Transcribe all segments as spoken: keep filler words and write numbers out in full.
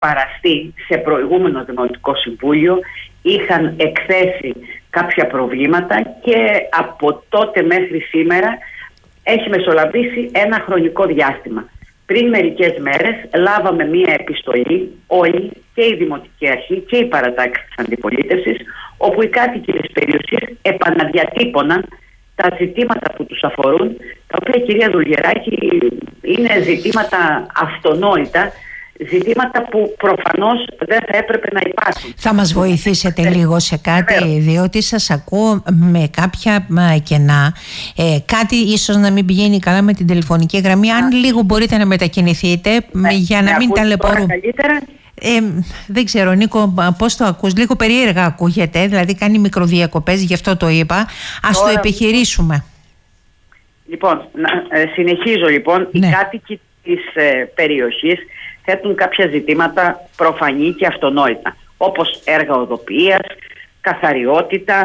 παραστεί σε προηγούμενο Δημοτικό Συμβούλιο, είχαν εκθέσει κάποια προβλήματα και από τότε μέχρι σήμερα έχει μεσολαβήσει ένα χρονικό διάστημα. Πριν μερικές μέρες λάβαμε μία επιστολή όλοι, και η Δημοτική Αρχή και οι παρατάξεις της αντιπολίτευσης, όπου οι κάτοικοι της περιοχής επαναδιατύπωναν τα ζητήματα που τους αφορούν, τα οποία, κυρία Δουλγεράκη, είναι ζητήματα αυτονόητα, ζητήματα που προφανώς δεν θα έπρεπε να υπάρχουν. Θα μας βοηθήσετε λίγο σε κάτι, Βέβαια. διότι σας ακούω με κάποια κενά, ε, κάτι ίσως να μην πηγαίνει καλά με την τηλεφωνική γραμμή. Αν Α. λίγο μπορείτε να μετακινηθείτε, ναι, για να μην ταλαιπωρούμε. Ε, δεν ξέρω, Νίκο, πώς το ακούς? Λίγο περίεργα ακούγεται, δηλαδή κάνει μικροδιακοπές, γι' αυτό το είπα. Ας Τώρα... το επιχειρήσουμε. Λοιπόν, να, ε, συνεχίζω λοιπόν. Ναι. Οι κάτοικοι της ε, περιοχής θέτουν κάποια ζητήματα προφανή και αυτονόητα, όπως έργα οδοποιίας, καθαριότητα,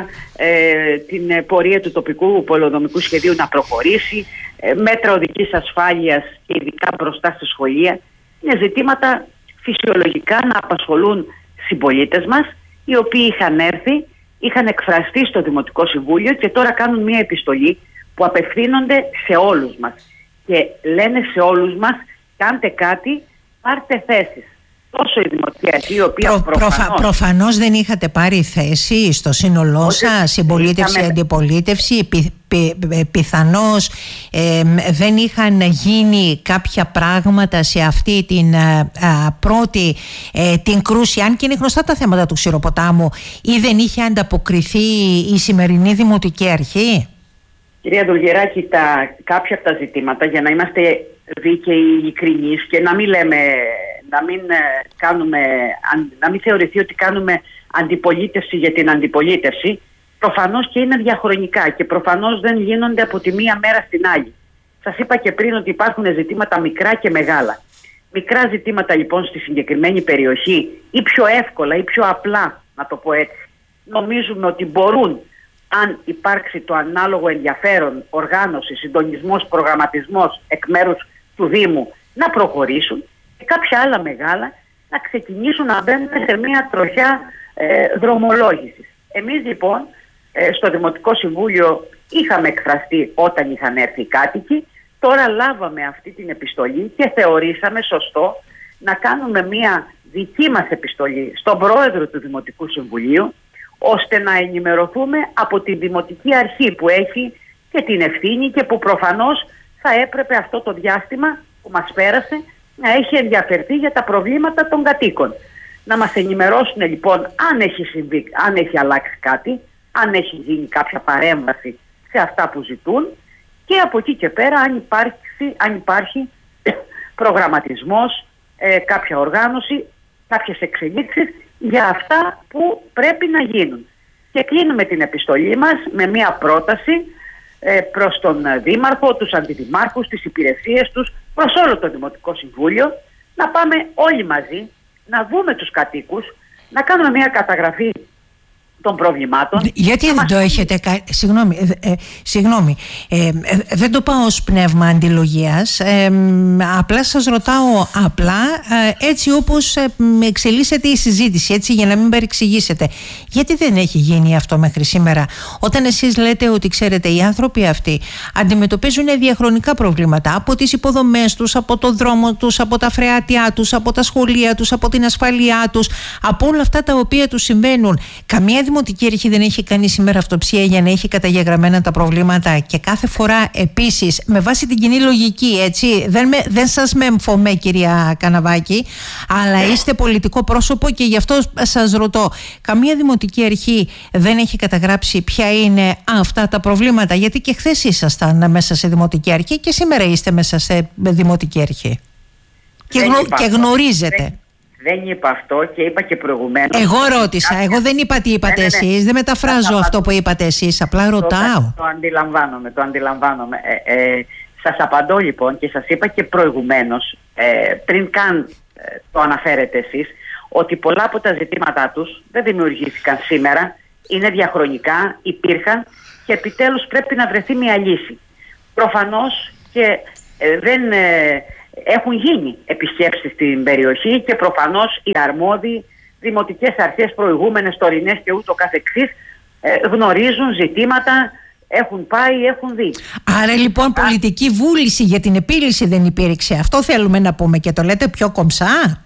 ε, την πορεία του τοπικού πολεοδομικού σχεδίου να προχωρήσει, ε, μέτρα οδικής ασφάλειας και ειδικά μπροστά στη σχολεία. Είναι ζητήματα φυσιολογικά να απασχολούν συμπολίτες μας, οι οποίοι είχαν έρθει, είχαν εκφραστεί στο Δημοτικό Συμβούλιο και τώρα κάνουν μια επιστολή που απευθύνονται σε όλους μας και λένε σε όλους μας: κάντε κάτι, πάρτε θέσεις. Τόσο η Δημοτική Αρχή, η οποία Προ, προφανώς... Προφα, προφανώς δεν είχατε πάρει θέση στο σύνολό σας, συμπολίτευση, είχαμε... αντιπολίτευση, πι, πι, πι, πιθανώς ε, δεν είχαν γίνει κάποια πράγματα σε αυτή την α, πρώτη ε, την κρούση, αν και είναι γνωστά τα θέματα του Ξηροποτάμου, ή δεν είχε ανταποκριθεί η σημερινή Δημοτική Αρχή? Κυρία Δουλγεράκη, τα, κάποια από τα ζητήματα, για να είμαστε δίκαιοι, ειλικρινείς και να μην λέμε, να μην κάνουμε, να μην θεωρηθεί ότι κάνουμε αντιπολίτευση για την αντιπολίτευση, προφανώς και είναι διαχρονικά και προφανώς δεν γίνονται από τη μία μέρα στην άλλη. Σας είπα και πριν ότι υπάρχουν ζητήματα μικρά και μεγάλα. Μικρά ζητήματα λοιπόν στη συγκεκριμένη περιοχή, ή πιο εύκολα ή πιο απλά, να το πω έτσι, νομίζουμε ότι μπορούν, αν υπάρξει το ανάλογο ενδιαφέρον, οργάνωση, συντονισμός, προγραμματισμός εκ μέρους του Δήμου, να προχωρήσουν, και κάποια άλλα μεγάλα να ξεκινήσουν να μπαίνουν σε μια τροχιά ε, δρομολόγησης. Εμείς λοιπόν ε, στο Δημοτικό Συμβούλιο είχαμε εκφραστεί όταν είχαν έρθει οι κάτοικοι, τώρα λάβαμε αυτή την επιστολή και θεωρήσαμε σωστό να κάνουμε μια δική μας επιστολή στον Πρόεδρο του Δημοτικού Συμβουλίου, ώστε να ενημερωθούμε από τη Δημοτική Αρχή που έχει και την ευθύνη και που προφανώς θα έπρεπε αυτό το διάστημα που μας πέρασε να έχει ενδιαφερθεί για τα προβλήματα των κατοίκων. Να μας ενημερώσουν λοιπόν αν έχει συμβεί, αν έχει αλλάξει κάτι, αν έχει γίνει κάποια παρέμβαση σε αυτά που ζητούν, και από εκεί και πέρα αν υπάρχει, αν υπάρχει προγραμματισμός, ε, κάποια οργάνωση, κάποιες εξελίξεις για αυτά που πρέπει να γίνουν. Και κλείνουμε την επιστολή μας με μια πρόταση ε, προς τον Δήμαρχο, τους αντιδημάρχους, τις υπηρεσίες τους, προς όλο το Δημοτικό Συμβούλιο, να πάμε όλοι μαζί, να δούμε τους κατοίκους, να κάνουμε μια καταγραφή των προβλημάτων. Γιατί δεν μας... το έχετε κάνει? Συγγνώμη, ε, ε, συγγνώμη ε, ε, δεν το πάω ως πνεύμα αντιλογίας, ε, απλά σας ρωτάω απλά ε, έτσι όπως ε, εξελίσσεται η συζήτηση, έτσι, για να μην παρεξηγήσετε. Γιατί δεν έχει γίνει αυτό μέχρι σήμερα, όταν εσείς λέτε ότι, ξέρετε, οι άνθρωποι αυτοί αντιμετωπίζουν διαχρονικά προβλήματα από τις υποδομές τους, από το δρόμο τους, από τα φρεάτια τους, από τα σχολεία τους, από την ασφαλειά τους, από όλα αυτά τα οποία τους συμβαίνουν? Καμία Δημοτική Αρχή δεν έχει κάνει σήμερα αυτοψία για να έχει καταγεγραμμένα τα προβλήματα, και κάθε φορά επίσης με βάση την κοινή λογική, έτσι, δεν, με, δεν σας μεμφωμέ, κυρία Καναβάκη, αλλά είστε πολιτικό πρόσωπο και γι' αυτό σας ρωτώ, καμία Δημοτική Αρχή δεν έχει καταγράψει ποια είναι αυτά τα προβλήματα? Γιατί και χθες ήσασταν μέσα σε Δημοτική Αρχή και σήμερα είστε μέσα σε Δημοτική Αρχή και, γνω, και γνωρίζετε. Δεν... Δεν είπα αυτό και είπα και προηγουμένως. Εγώ ρώτησα, κάποια... εγώ δεν είπα τι είπατε ναι, ναι, ναι. εσείς, δεν μεταφράζω θα αυτό που είπατε εσείς, απλά ρωτάω. Το, το αντιλαμβάνομαι, το αντιλαμβάνομαι. Ε, ε, σας απαντώ λοιπόν και σας είπα και προηγουμένως, ε, πριν καν ε, το αναφέρετε εσείς, ότι πολλά από τα ζητήματά τους δεν δημιουργήθηκαν σήμερα, είναι διαχρονικά, υπήρχαν και επιτέλους πρέπει να βρεθεί μια λύση. Προφανώς και ε, δεν... Ε, έχουν γίνει επισκέψεις στην περιοχή και προφανώς οι αρμόδιοι δημοτικές αρχές προηγούμενες, τωρινές και ούτω καθεξής γνωρίζουν ζητήματα, έχουν πάει, έχουν δει. Άρα λοιπόν πολιτική βούληση για την επίλυση δεν υπήρξε. Αυτό θέλουμε να πούμε και το λέτε πιο κομψά.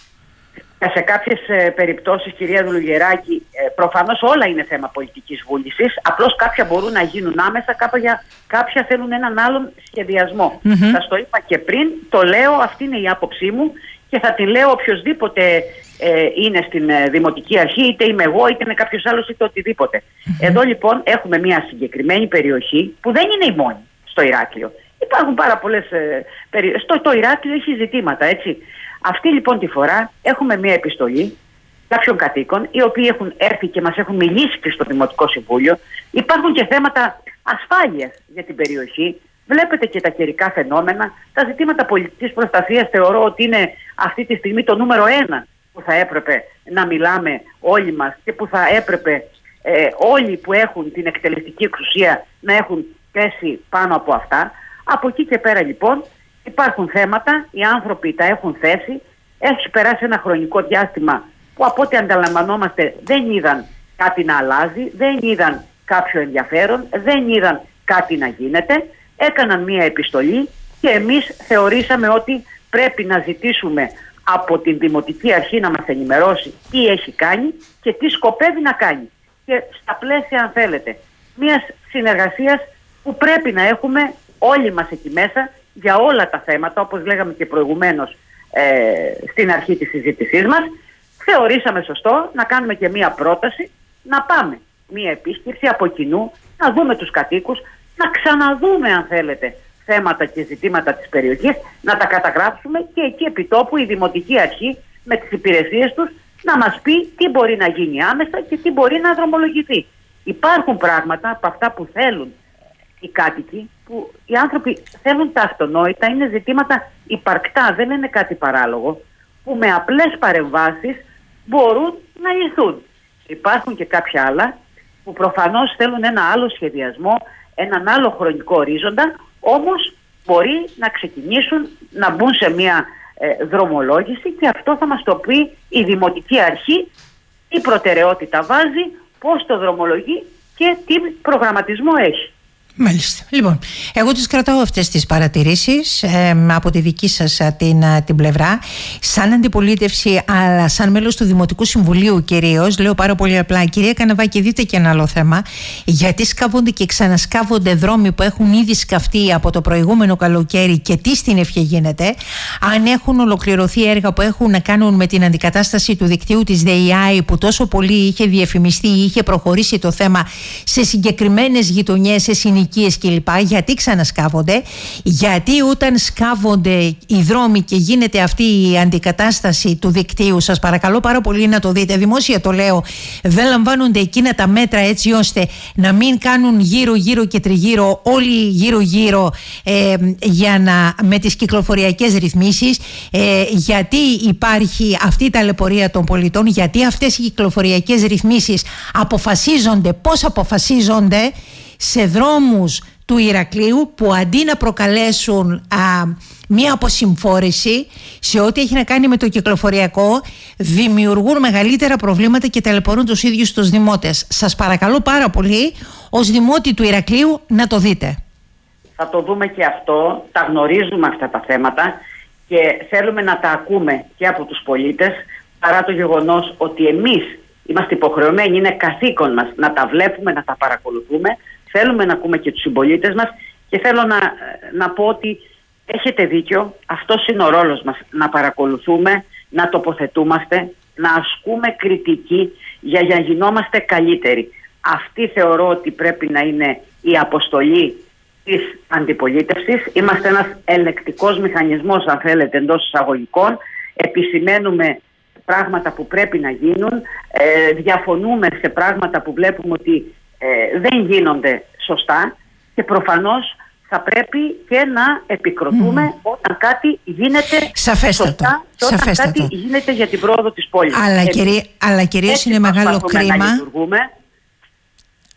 Σε κάποιες ε, περιπτώσεις, κυρία Δουλουγεράκη, ε, προφανώς όλα είναι θέμα πολιτικής βούλησης. Απλώς κάποια μπορούν να γίνουν άμεσα, κάποια, κάποια θέλουν έναν άλλον σχεδιασμό. Mm-hmm. Σας το είπα και πριν, το λέω, αυτή είναι η άποψή μου και θα την λέω οποιοσδήποτε ε, είναι στην ε, Δημοτική Αρχή, είτε είμαι εγώ, είτε είναι κάποιος άλλος, είτε οτιδήποτε. Mm-hmm. Εδώ λοιπόν έχουμε μια συγκεκριμένη περιοχή που δεν είναι η μόνη στο Ηράκλειο. Υπάρχουν πάρα πολλές ε, περιοχές. Στο το Ηράκλειο έχει ζητήματα, έτσι. Αυτή λοιπόν τη φορά έχουμε μια επιστολή κάποιων κατοίκων οι οποίοι έχουν έρθει και μας έχουν μιλήσει και στο Δημοτικό Συμβούλιο. Υπάρχουν και θέματα ασφάλειας για την περιοχή. Βλέπετε και τα καιρικά φαινόμενα. Τα ζητήματα πολιτικής προστασίας θεωρώ ότι είναι αυτή τη στιγμή το νούμερο ένα που θα έπρεπε να μιλάμε όλοι μας και που θα έπρεπε ε, όλοι που έχουν την εκτελεστική εξουσία να έχουν πέσει πάνω από αυτά. Από εκεί και πέρα λοιπόν υπάρχουν θέματα, οι άνθρωποι τα έχουν θέσει, έχει περάσει ένα χρονικό διάστημα που από ό,τι ανταλαμβανόμαστε δεν είδαν κάτι να αλλάζει, δεν είδαν κάποιο ενδιαφέρον, δεν είδαν κάτι να γίνεται, έκαναν μία επιστολή και εμείς θεωρήσαμε ότι πρέπει να ζητήσουμε από την Δημοτική Αρχή να μας ενημερώσει τι έχει κάνει και τι σκοπεύει να κάνει. Και στα πλαίσια, αν θέλετε, μιας συνεργασίας που πρέπει να έχουμε όλοι μας εκεί μέσα για όλα τα θέματα, όπως λέγαμε και προηγουμένως ε, στην αρχή της συζήτησής μας, θεωρήσαμε σωστό να κάνουμε και μία πρόταση, να πάμε μία επίσκεψη από κοινού, να δούμε τους κατοίκους, να ξαναδούμε αν θέλετε θέματα και ζητήματα της περιοχής, να τα καταγράψουμε και εκεί επί τόπου η Δημοτική Αρχή με τις υπηρεσίες τους να μας πει τι μπορεί να γίνει άμεσα και τι μπορεί να δρομολογηθεί. Υπάρχουν πράγματα από αυτά που θέλουν οι κάτοικοι, που οι άνθρωποι θέλουν τα αυτονόητα, είναι ζητήματα υπαρκτά, δεν είναι κάτι παράλογο, που με απλές παρεμβάσεις μπορούν να λυθούν. Υπάρχουν και κάποια άλλα που προφανώς θέλουν ένα άλλο σχεδιασμό, έναν άλλο χρονικό ορίζοντα, όμως μπορεί να ξεκινήσουν να μπουν σε μια ε, δρομολόγηση και αυτό θα μας το πει η Δημοτική Αρχή, τι προτεραιότητα βάζει, πώς το δρομολογεί και τι προγραμματισμό έχει. Μάλιστα. Λοιπόν, εγώ τις κρατάω αυτές τις παρατηρήσεις ε, από τη δική σας την, την πλευρά. Σαν αντιπολίτευση, αλλά σαν μέλος του Δημοτικού Συμβουλίου κυρίως, λέω πάρα πολύ απλά, κυρία Καναβάκη, δείτε και ένα άλλο θέμα. Γιατί σκάβονται και ξανασκάβονται δρόμοι που έχουν ήδη σκαφτεί από το προηγούμενο καλοκαίρι και τι στην ευχή γίνεται. Αν έχουν ολοκληρωθεί έργα που έχουν να κάνουν με την αντικατάσταση του δικτύου της ΔΕΙΑΗ, που τόσο πολύ είχε διαφημιστεί, είχε προχωρήσει το θέμα σε συγκεκριμένες γειτονιές, σε συνοικίες κλπ. Γιατί ξανασκάβονται? Γιατί όταν σκάβονται οι δρόμοι και γίνεται αυτή η αντικατάσταση του δικτύου, σας παρακαλώ πάρα πολύ να το δείτε, δημόσια το λέω, δεν λαμβάνονται εκείνα τα μέτρα έτσι ώστε να μην κάνουν γύρω γύρω και τριγύρω όλοι γύρω γύρω ε, για να, με τις κυκλοφοριακές ρυθμίσεις, ε, γιατί υπάρχει αυτή η ταλαιπωρία των πολιτών, γιατί αυτές οι κυκλοφοριακές ρυθμίσεις αποφασίζονται, πώς αποφασίζονται σε δρόμους του Ηρακλείου που αντί να προκαλέσουν α, μία αποσυμφόρηση σε ό,τι έχει να κάνει με το κυκλοφοριακό, δημιουργούν μεγαλύτερα προβλήματα και ταλαιπωρούν τους ίδιους τους δημότες. Σας παρακαλώ πάρα πολύ ως δημότη του Ηρακλείου να το δείτε. Θα το δούμε και αυτό, τα γνωρίζουμε αυτά τα θέματα και θέλουμε να τα ακούμε και από τους πολίτες, παρά το γεγονός ότι εμείς είμαστε υποχρεωμένοι, είναι καθήκον μας να τα βλέπουμε, να τα παρακολουθούμε. Θέλουμε να ακούμε και τους συμπολίτες μας και θέλω να, να πω ότι έχετε δίκιο, αυτός είναι ο ρόλος μας, να παρακολουθούμε, να τοποθετούμαστε, να ασκούμε κριτική για να γινόμαστε καλύτεροι. Αυτή θεωρώ ότι πρέπει να είναι η αποστολή της αντιπολίτευσης. Είμαστε ένας ελεκτικός μηχανισμός, αν θέλετε, εντός εισαγωγικών, επισημαίνουμε πράγματα που πρέπει να γίνουν, ε, διαφωνούμε σε πράγματα που βλέπουμε ότι Ε, δεν γίνονται σωστά και προφανώς θα πρέπει και να επικροτούμε mm. όταν κάτι γίνεται σαφέστατο. Σωστά και όταν Σαφέστατο. κάτι γίνεται για την πρόοδο της πόλης. Αλλά, κυρί, αλλά κυρίως είναι μεγάλο κρίμα.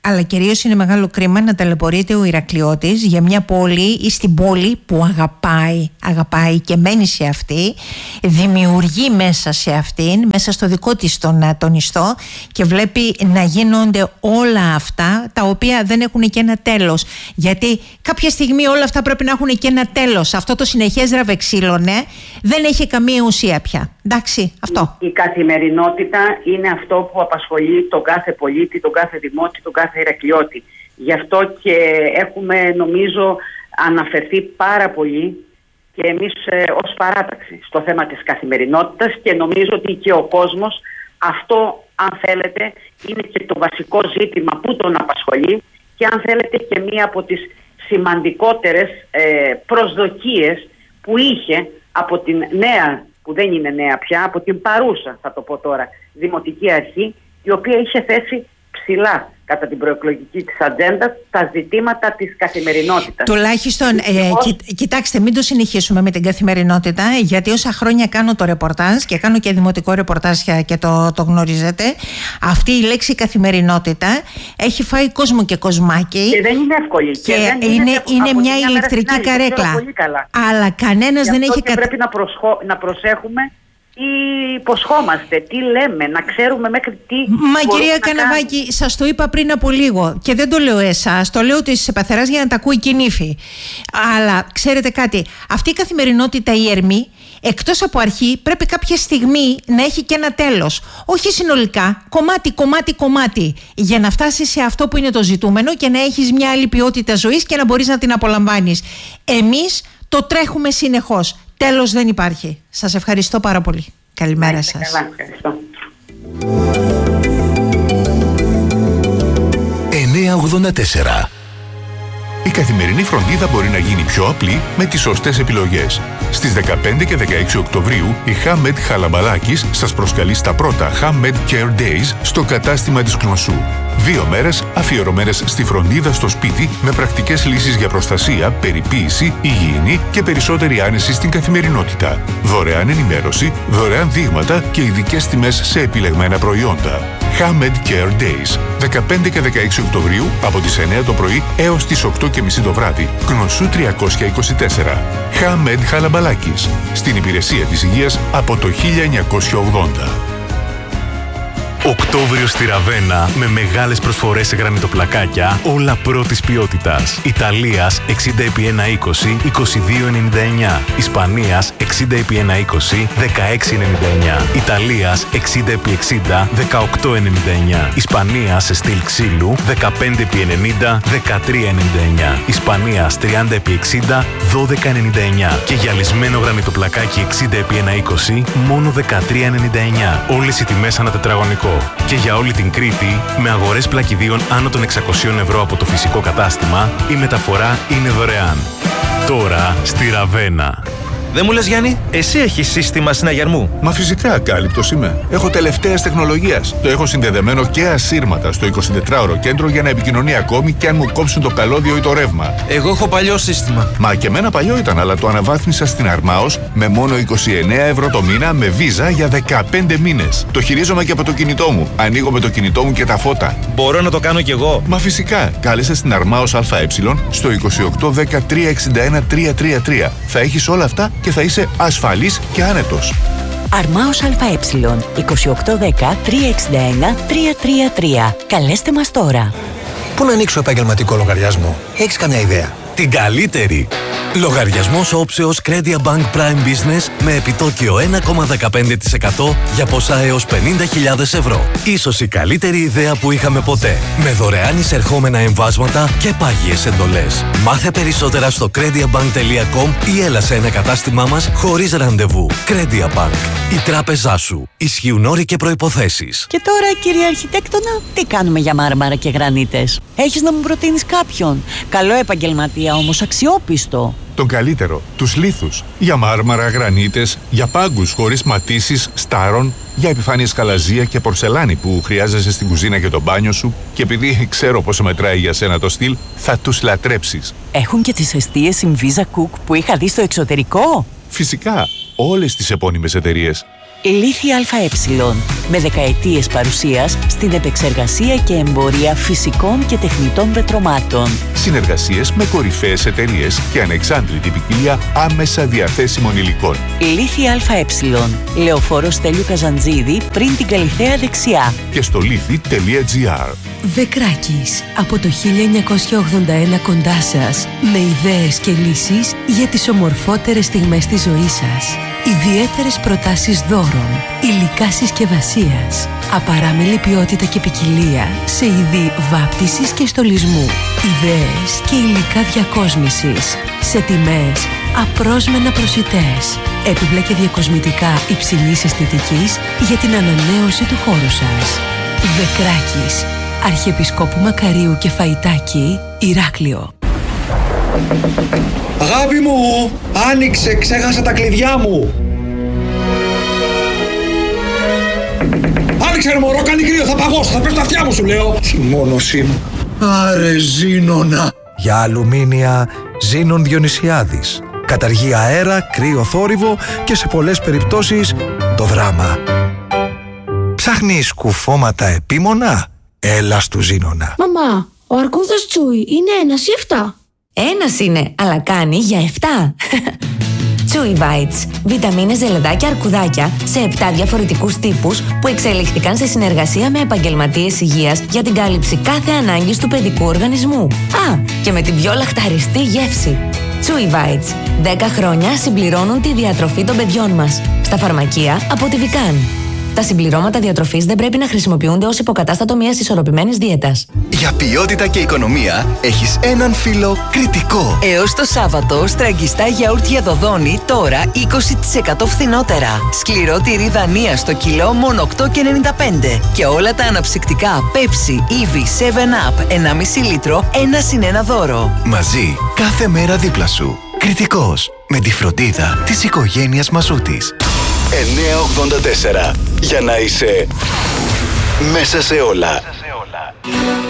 Αλλά κυρίως είναι μεγάλο κρίμα να ταλαιπωρείται ο Ηρακλειώτης για μια πόλη ή στην πόλη που αγαπάει, αγαπάει και μένει σε αυτή, δημιουργεί μέσα σε αυτήν, μέσα στο δικό της τον, τον ιστό, και βλέπει να γίνονται όλα αυτά τα οποία δεν έχουν και ένα τέλος. Γιατί κάποια στιγμή όλα αυτά πρέπει να έχουν και ένα τέλος. Αυτό το συνεχές ραβεξίλωνε δεν έχει καμία ουσία πια. Εντάξει, αυτό. Η, η καθημερινότητα είναι αυτό που απασχολεί τον κάθε πολίτη, τον κάθε δημότη, τον κάθε Ηρακλειώτη. Γι' αυτό και έχουμε, νομίζω, αναφερθεί πάρα πολύ και εμείς ε, ως παράταξη στο θέμα της καθημερινότητας, και νομίζω ότι και ο κόσμος αυτό, αν θέλετε, είναι και το βασικό ζήτημα που τον απασχολεί, και αν θέλετε και μία από τις σημαντικότερες ε, προσδοκίες που είχε από την νέα, που δεν είναι νέα πια, από την παρούσα, θα το πω τώρα, Δημοτική Αρχή, η οποία είχε θέσει ψηλά κατά την προεκλογική της ατζέντα τα ζητήματα της καθημερινότητας. Τουλάχιστον, ε, κοι, κοιτάξτε, μην το συνεχίσουμε με την καθημερινότητα, γιατί όσα χρόνια κάνω το ρεπορτάζ και κάνω και δημοτικό ρεπορτάζ και το, το γνωρίζετε, αυτή η λέξη καθημερινότητα έχει φάει κόσμο και κοσμάκι. Και δεν είναι εύκολη. Και, και δεν είναι, είναι, είναι μια, μια ηλεκτρική καρέκλα. Αλλά κανένας δεν έχει κατα... πρέπει να, προσχω... να προσέχουμε τι υποσχόμαστε, τι λέμε, να ξέρουμε μέχρι τι. Μα κυρία Καναβάκη, σας το είπα πριν από λίγο και δεν το λέω εσάς, το λέω της Παθεράς για να τα ακούει και η νύφη. Αλλά ξέρετε κάτι, αυτή η καθημερινότητα η ερμή, εκτός από αρχή, πρέπει κάποια στιγμή να έχει και ένα τέλος. Όχι συνολικά, κομμάτι, κομμάτι, κομμάτι, για να φτάσεις σε αυτό που είναι το ζητούμενο και να έχεις μια άλλη ποιότητα ζωής και να μπορείς να την απολαμβάνεις. Εμείς το τρέχουμε συνεχώς. Τέλος δεν υπάρχει. Σας ευχαριστώ πάρα πολύ. Καλημέρα σας. Καλά, ευχαριστώ. εννιακόσια ογδόντα τέσσερα. Η καθημερινή φροντίδα μπορεί να γίνει πιο απλή με τις σωστές επιλογές. Στις δεκαπέντε και δεκαέξι Οκτωβρίου η Hamed Χαλαμπαλάκης σας προσκαλεί στα πρώτα Hamed Care Days στο κατάστημα της Κνωσού. Δύο μέρες αφιερωμένες στη φροντίδα στο σπίτι με πρακτικές λύσεις για προστασία, περιποίηση, υγιεινή και περισσότερη άνεση στην καθημερινότητα. Δωρεάν ενημέρωση, δωρεάν δείγματα και ειδικές τιμές σε επιλεγμένα προϊόντα. Hamed Care Days, δεκαπέντε και δεκαέξι Οκτωβρίου από τις εννιά το πρωί έως τις οκτώ και μισή το βράδυ, Κνωσού τριακόσια είκοσι τέσσερα. Hamed Χαλαμπαλάκης, στην υπηρεσία της υγείας από το χίλια εννιακόσια ογδόντα. Οκτώβριο στη Ραβένα με μεγάλες προσφορές σε γρανιτοπλακάκια, όλα πρώτης ποιότητας. Ιταλίας εξήντα επί εκατόν είκοσι, είκοσι δύο ενενήντα εννιά. Ισπανίας εξήντα επί εκατόν είκοσι, δεκαέξι ενενήντα εννιά. Ιταλίας εξήντα επί εξήντα, δεκαοκτώ ενενήντα εννιά. Ισπανίας σε στυλ ξύλου δεκαπέντε επί ενενήντα, δεκατρία ενενήντα εννιά. Ισπανίας τριάντα επί εξήντα, δώδεκα ενενήντα εννιά. Και γυαλισμένο γρανιτοπλακάκι εξήντα επί εκατόν είκοσι, μόνο δεκατρία ενενήντα εννιά. Όλες οι τιμές ανά τετραγωνικό. Και για όλη την Κρήτη, με αγορές πλακιδίων άνω των εξακοσίων ευρώ από το φυσικό κατάστημα, η μεταφορά είναι δωρεάν. Τώρα στη Ραβένα. Δεν μου λες, Γιάννη, εσύ έχεις σύστημα συναγερμού? Μα φυσικά, κάλυπτος είμαι. Έχω τελευταίας τεχνολογίας. Το έχω συνδεδεμένο και ασύρματα στο εικοσιτετράωρο κέντρο για να επικοινωνεί ακόμη και αν μου κόψουν το καλώδιο ή το ρεύμα. Εγώ έχω παλιό σύστημα. Μα και εμένα παλιό ήταν, αλλά το αναβάθμισα στην Αρμάος με μόνο είκοσι εννέα ευρώ το μήνα με βίζα για δεκαπέντε μήνες. Το χειρίζομαι και από το κινητό μου. Ανοίγω με το κινητό μου και τα φώτα. Μπορώ να το κάνω κι εγώ? Μα φυσικά. Κάλεσε στην Αρμάος ΑΕ στο είκοσι οκτώ δέκα τριακόσια εξήντα ένα τριακόσια τριάντα τρία. Θα έχεις όλα αυτά και θα είσαι ασφαλής και άνετος. Αρμάος ΑΕ είκοσι οκτώ δέκα τριακόσια εξήντα ένα τριακόσια τριάντα τρία. Καλέστε μας τώρα. Πού να ανοίξω επαγγελματικό λογαριασμό? Έχεις καμιά ιδέα? Την καλύτερη! Λογαριασμός όψεως Credia Bank Prime Business με επιτόκιο ένα κόμμα δεκαπέντε τοις εκατό για ποσά έως πενήντα χιλιάδες ευρώ. Ίσως η καλύτερη ιδέα που είχαμε ποτέ. Με δωρεάν εισερχόμενα εμβάσματα και πάγιες εντολές. Μάθε περισσότερα στο crediabank τελεία com ή έλα σε ένα κατάστημά μας χωρίς ραντεβού. Credia Bank. Η τράπεζά σου. Ισχύουν όροι και προϋποθέσεις. Και τώρα, κύριε Αρχιτέκτονα, τι κάνουμε για μάρμαρα και γρανίτες? Έχεις να μου προτείνεις κάποιον? Καλό επαγγελματία όμως, αξιόπιστο. Τον καλύτερο, τους λίθους. Για μάρμαρα, γρανίτες, για πάγκους χωρίς ματίσεις, στάρων, για επιφάνειες καλαζία και πορσελάνη που χρειάζεσαι στην κουζίνα και το μπάνιο σου, και επειδή ξέρω πόσο μετράει για σένα το στυλ, θα τους λατρέψεις. Έχουν και τις εστίες Inviza Cook που είχα δει στο εξωτερικό. Φυσικά, όλες τις επώνυμες εταιρείες. Λίθι ΑΕ, με δεκαετίες παρουσίας στην επεξεργασία και εμπορία φυσικών και τεχνητών πετρωμάτων. Συνεργασίες με κορυφαίες εταιρείες και ανεξάντλητη ποικιλία άμεσα διαθέσιμων υλικών. Λίθι ΑΕ, Λεωφόρος Στέλιου Καζαντζίδη, πριν την Καλιθέα δεξιά. Και στο λίθι τελεία τζι άρ. Δεκράκης, από το χίλια εννιακόσια ογδόντα ένα κοντά σας, με ιδέες και λύσεις για τις ομορφότερες στιγμές της ζωής σας. Ιδιαίτερες προτάσεις δώρων, υλικά συσκευασίας, απαράμιλη ποιότητα και ποικιλία σε είδη βάπτισης και στολισμού, ιδέες και υλικά διακόσμησης, σε τιμές απρόσμενα προσιτές, έπιπλα και διακοσμητικά υψηλής αισθητικής για την ανανέωση του χώρου σας. Δεκράκης, Αρχιεπισκόπου Μακαρίου και Φαϊτάκη, Ηράκλειο. Αγάπη μου, άνοιξε, ξέχασα τα κλειδιά μου. Άνοιξε ρε μωρό, κάνει κρύο, θα παγώσω, θα πέσω τα αυτιά μου σου λέω. Συμμόνωσή μου. Άρε Ζήνονα. Για αλουμίνια Ζήνων Διονυσιάδης. Καταργεί αέρα, κρύο θόρυβο και σε πολλές περιπτώσεις το δράμα. Ψάχνεις κουφώματα επίμονα? Έλα στου Ζήνονα. Μαμά, ο αρκούδας Τσούι είναι ένας ή εφτά? Ένας είναι, αλλά κάνει για εφτά. Chewy Bites. Βιταμίνες, ζελεδάκια, αρκουδάκια σε επτά διαφορετικούς τύπους που εξελιχθήκαν σε συνεργασία με επαγγελματίες υγείας για την κάλυψη κάθε ανάγκης του παιδικού οργανισμού. Α, και με την πιο λαχταριστή γεύση. Chewy Bites. δέκα χρόνια συμπληρώνουν τη διατροφή των παιδιών μας. Στα φαρμακεία από τη Vican. Τα συμπληρώματα διατροφής δεν πρέπει να χρησιμοποιούνται ως υποκατάστατο μιας ισορροπημένης δίαιτας. Για ποιότητα και οικονομία έχεις έναν φίλο Κρητικό. Έως το Σάββατο, στραγγιστά γιαούρτια Δοδόνη τώρα είκοσι τοις εκατό φθηνότερα. Σκληρό τυρί Δανία στο κιλό μόνο οκτώ και ενενήντα πέντε. Και όλα τα αναψυκτικά Pepsi, Eevee, seven up, ενάμιση λίτρο, ένα συν ένα δώρο. Μαζί, κάθε μέρα δίπλα σου. Κρητικός, με τη φροντίδα της οικογένειας Μασούτης. εννιακόσια ογδόντα τέσσερα. Για να είσαι μέσα σε όλα.